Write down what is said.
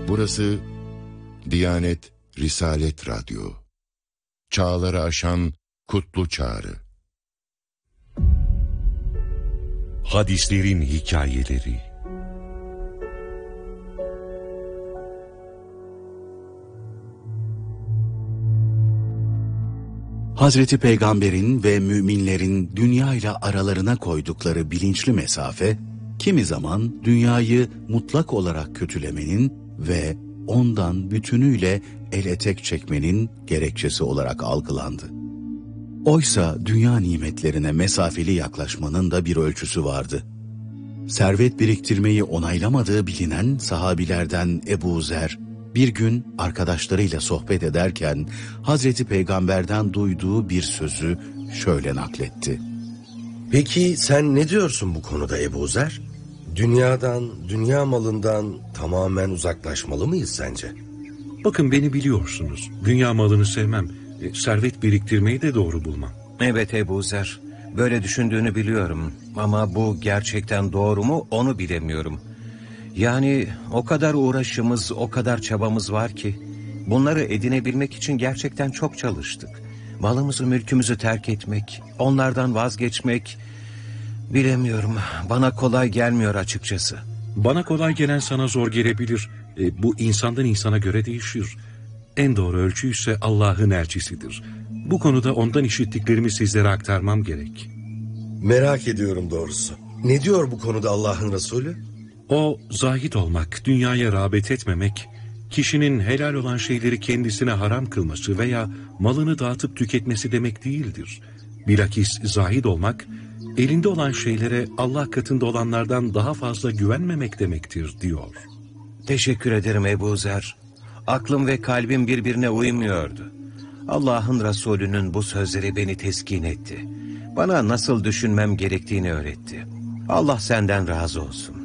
Burası Diyanet Risalet Radyo. Çağları aşan kutlu çağrı. Hadislerin hikayeleri. Hazreti Peygamber'in ve müminlerin dünya ile aralarına koydukları bilinçli mesafe, kimi zaman dünyayı mutlak olarak kötülemenin ve ondan bütünüyle el etek çekmenin gerekçesi olarak algılandı. Oysa dünya nimetlerine mesafeli yaklaşmanın da bir ölçüsü vardı. Servet biriktirmeyi onaylamadığı bilinen sahabilerden Ebu Zer, bir gün arkadaşlarıyla sohbet ederken Hazreti Peygamber'den duyduğu bir sözü şöyle nakletti. Peki sen ne diyorsun bu konuda Ebu Zer? Dünyadan, dünya malından tamamen uzaklaşmalı mıyız sence? Bakın beni biliyorsunuz. Dünya malını sevmem. Servet biriktirmeyi de doğru bulmam. Evet Ebu Zer, böyle düşündüğünü biliyorum. Ama bu gerçekten doğru mu onu bilemiyorum. Yani o kadar uğraşımız, o kadar çabamız var ki bunları edinebilmek için gerçekten çok çalıştık. Malımızı, mülkümüzü terk etmek, onlardan vazgeçmek, bilemiyorum. Bana kolay gelmiyor açıkçası. Bana kolay gelen sana zor gelebilir. Bu insandan insana göre değişir. En doğru ölçü ise Allah'ın elçisidir. Bu konuda ondan işittiklerimi sizlere aktarmam gerek. Merak ediyorum doğrusu. Ne diyor bu konuda Allah'ın Resulü? O, zahid olmak, dünyaya rağbet etmemek, kişinin helal olan şeyleri kendisine haram kılması veya malını dağıtıp tüketmesi demek değildir. Bilakis zahid olmak, elinde olan şeylere Allah katında olanlardan daha fazla güvenmemek demektir diyor. Teşekkür ederim Ebu Zer. Aklım ve kalbim birbirine uymuyordu. Allah'ın Resulü'nün bu sözleri beni teskin etti. Bana nasıl düşünmem gerektiğini öğretti. Allah senden razı olsun.